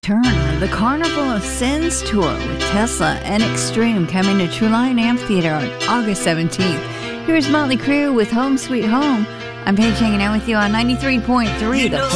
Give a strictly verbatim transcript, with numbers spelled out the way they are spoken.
Turn of the Carnival of Sins tour with Tesla and Extreme coming to True Lion Amphitheater on August seventeenth. Here's Motley Crue with Home Sweet Home. I'm Paige hanging out with you on ninety-three point three. The